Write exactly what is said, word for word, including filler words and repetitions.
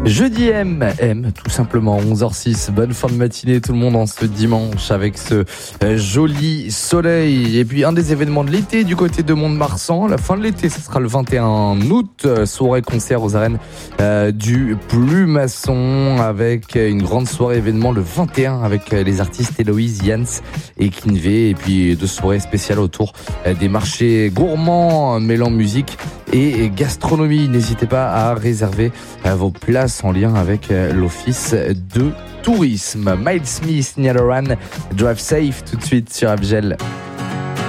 Jeudi M, M, tout simplement, onze heures six. Bonne fin de matinée tout le monde en ce dimanche avec ce euh, joli soleil. Et puis un des événements de l'été du côté de Mont-de-Marsan, la fin de l'été, ce sera le vingt et un août, euh, soirée concert aux arènes euh, du Plumasson avec une grande soirée événement le vingt et un avec euh, les artistes Héloïse, Jans et Kinvé. Et puis deux soirées spéciales autour euh, des marchés gourmands euh, mêlant musique et gastronomie. N'hésitez pas à réserver euh, vos places en lien avec euh, l'office de tourisme. Miles Smith, Niadoran, Drive Safe tout de suite sur Abgel.